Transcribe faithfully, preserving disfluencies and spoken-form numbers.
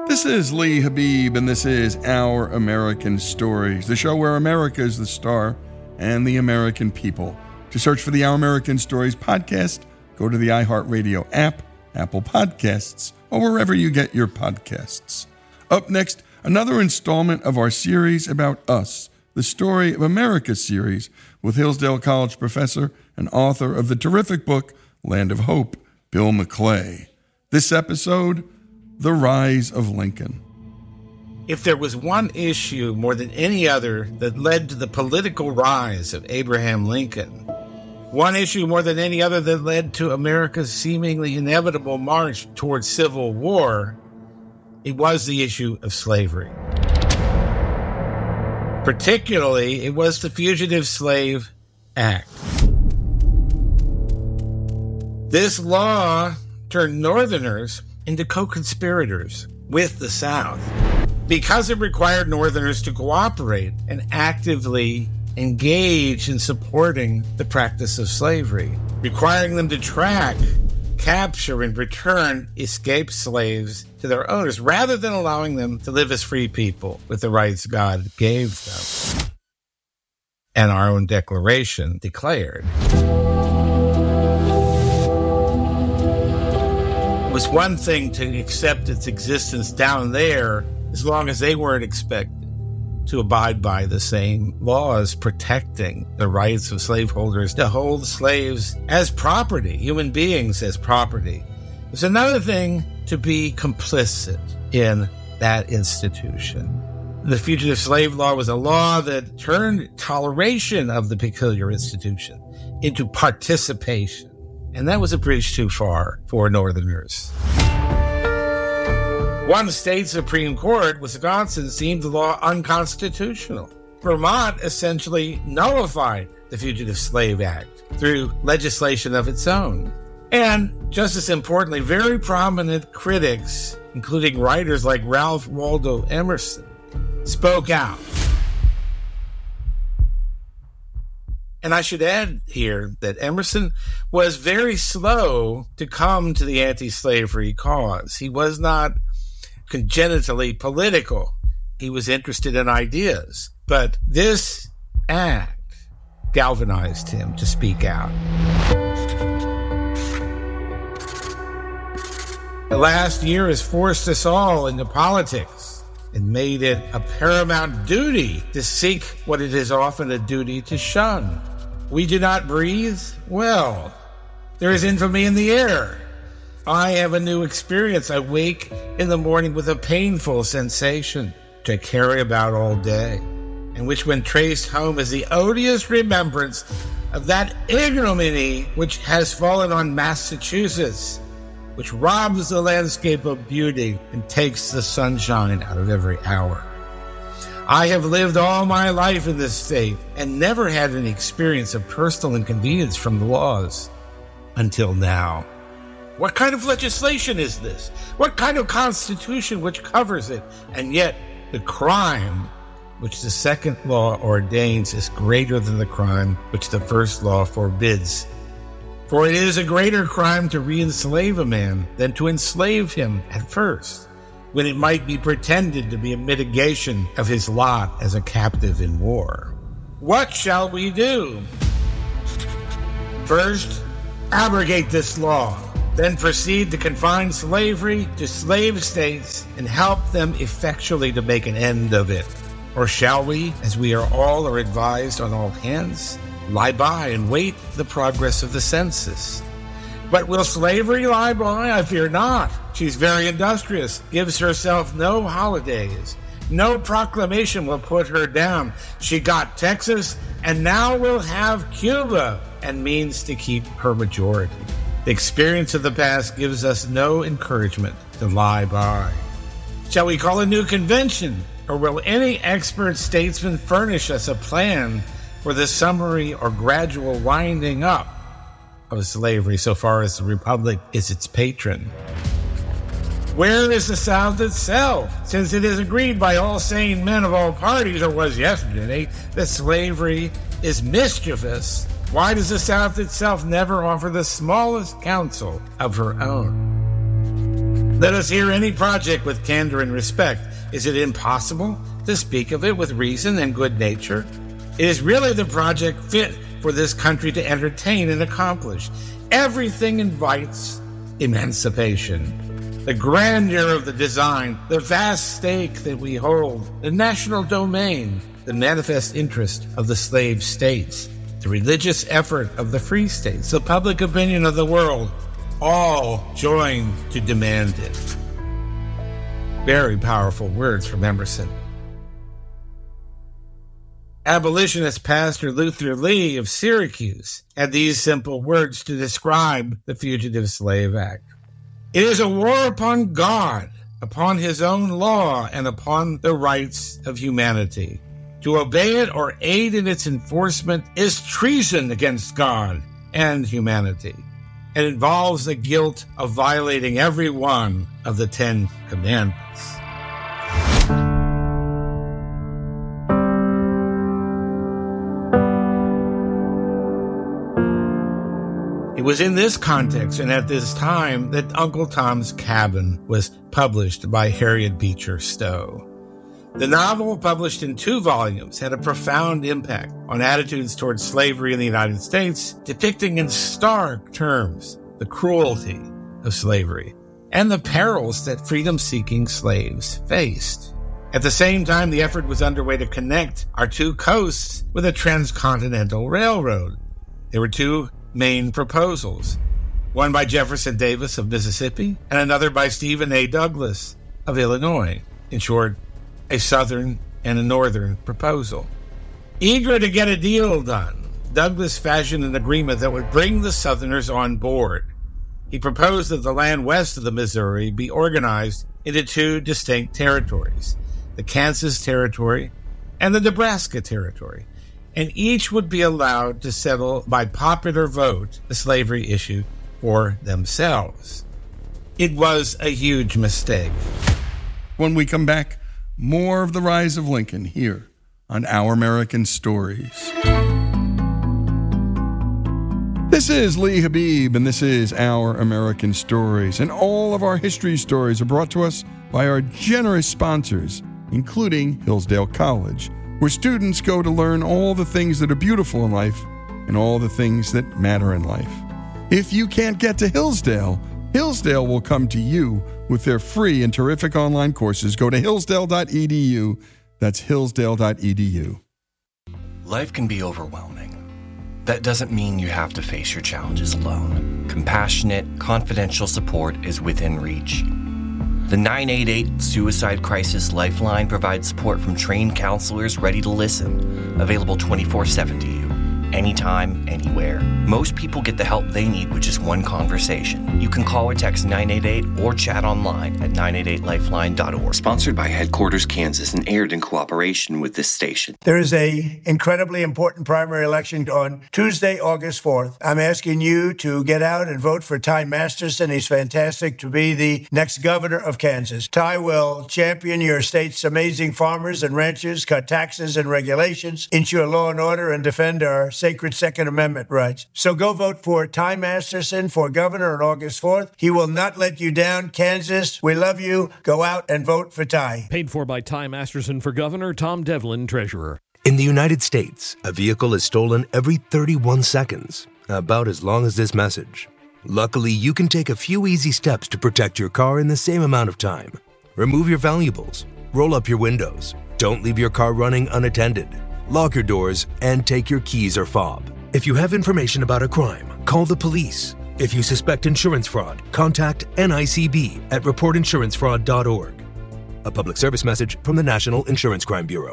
This is Lee Habib, and this is Our American Stories, the show where America is the star and the American people. To search for the Our American Stories podcast, go to the iHeartRadio app, Apple Podcasts, or wherever you get your podcasts. Up next, another installment of our series about us, the Story of America series, with Hillsdale College professor and author of the terrific book, Land of Hope, Bill McClay. This episode, The Rise of Lincoln. If there was one issue more than any other that led to the political rise of Abraham Lincoln, one issue more than any other that led to America's seemingly inevitable march towards civil war, it was the issue of slavery. Particularly, it was the Fugitive Slave Act. This law turned Northerners into co-conspirators with the South because it required Northerners to cooperate and actively engage in supporting the practice of slavery, requiring them to track, capture, and return escaped slaves to their owners rather than allowing them to live as free people with the rights God gave them. And our own Declaration declared. It was one thing to accept its existence down there as long as they weren't expected to abide by the same laws protecting the rights of slaveholders to hold slaves as property, human beings as property. It's another thing to be complicit in that institution. The Fugitive Slave Law was a law that turned toleration of the peculiar institution into participation. And that was a bridge too far for Northerners. One state Supreme Court, Wisconsin, deemed the law unconstitutional. Vermont essentially nullified the Fugitive Slave Act through legislation of its own. And just as importantly, very prominent critics, including writers like Ralph Waldo Emerson, spoke out. And I should add here that Emerson was very slow to come to the anti-slavery cause. He was not congenitally political. He was interested in ideas. But this act galvanized him to speak out. The last year has forced us all into politics and made it a paramount duty to seek what it is often a duty to shun. We do not breathe? Well, there is infamy in the air. I have a new experience. I wake in the morning with a painful sensation which I carry about all day, and which when traced home is the odious remembrance of that ignominy which has fallen on Massachusetts, which robs the landscape of beauty and takes the sunshine out of every hour. I have lived all my life in this state and never had any experience of personal inconvenience from the laws until now. What kind of legislation is this? What kind of constitution which covers it? And yet the crime which the second law ordains is greater than the crime which the first law forbids. For it is a greater crime to re-enslave a man than to enslave him at first, when it might be pretended to be a mitigation of his lot as a captive in war. What shall we do? First, abrogate this law, then proceed to confine slavery to slave states and help them effectually to make an end of it. Or shall we, as we are all are advised on all hands, lie by and wait the progress of the census? But will slavery lie by? I fear not. She's very industrious, gives herself no holidays. No proclamation will put her down. She got Texas, and now will have Cuba, and means to keep her majority. The experience of the past gives us no encouragement to lie by. Shall we call a new convention, or will any expert statesman furnish us a plan for the summary or gradual winding up of slavery so far as the Republic is its patron? Where is the South itself, since it is agreed by all sane men of all parties, or was yesterday, that slavery is mischievous? Why does the South itself never offer the smallest counsel of her own? Let us hear any project with candor and respect. Is it impossible to speak of it with reason and good nature? It is really the project fit for this country to entertain and accomplish. Everything invites emancipation. The grandeur of the design, the vast stake that we hold, the national domain, the manifest interest of the slave states, the religious effort of the free states, the public opinion of the world, all join to demand it. Very powerful words from Emerson. Abolitionist pastor Luther Lee of Syracuse had these simple words to describe the Fugitive Slave Act. It is a war upon God, upon his own law, and upon the rights of humanity. To obey it or aid in its enforcement is treason against God and humanity. It involves the guilt of violating every one of the Ten Commandments. It was in this context and at this time that Uncle Tom's Cabin was published by Harriet Beecher Stowe. The novel, published in two volumes, had a profound impact on attitudes towards slavery in the United States, depicting in stark terms the cruelty of slavery and the perils that freedom-seeking slaves faced. At the same time, the effort was underway to connect our two coasts with a transcontinental railroad. There were two main proposals, one by Jefferson Davis of Mississippi and another by Stephen A. Douglas of Illinois. In short, a Southern and a Northern proposal. Eager to get a deal done, Douglas fashioned an agreement that would bring the Southerners on board. He proposed that the land west of the Missouri be organized into two distinct territories, the Kansas Territory and the Nebraska Territory, and each would be allowed to settle by popular vote the slavery issue for themselves. It was a huge mistake. When we come back, more of the rise of Lincoln here on Our American Stories. This is Lee Habib, and this is Our American Stories. And all of our history stories are brought to us by our generous sponsors, including Hillsdale College, where students go to learn all the things that are beautiful in life and all the things that matter in life. If you can't get to Hillsdale, Hillsdale will come to you with their free and terrific online courses. Go to hillsdale dot e d u. That's hillsdale dot e d u. Life can be overwhelming. That doesn't mean you have to face your challenges alone. Compassionate, confidential support is within reach. The nine eight eight Suicide Crisis Lifeline provides support from trained counselors ready to listen, available twenty-four seven to you, anytime, anywhere. Most people get the help they need with just one conversation. You can call or text nine eight eight or chat online at nine eight eight lifeline dot org. Sponsored by Headquarters Kansas and aired in cooperation with this station. There is a incredibly important primary election on Tuesday, August fourth. I'm asking you to get out and vote for Ty Masterson. He's fantastic to be the next governor of Kansas. Ty will champion your state's amazing farmers and ranchers, cut taxes and regulations, ensure law and order, and defend our sacred Second Amendment rights. So go vote for Ty Masterson for governor on August fourth. He will not let you down. Kansas, we love you. Go out and vote for Ty. Paid for by Ty Masterson for governor, Tom Devlin, treasurer. In the United States, a vehicle is stolen every thirty-one seconds, about as long as this message. Luckily, you can take a few easy steps to protect your car in the same amount of time. Remove your valuables, roll up your windows, don't leave your car running unattended, lock your doors, and take your keys or fob. If you have information about a crime, call the police. If you suspect insurance fraud, contact N I C B at report insurance fraud dot org. A public service message from the National Insurance Crime Bureau.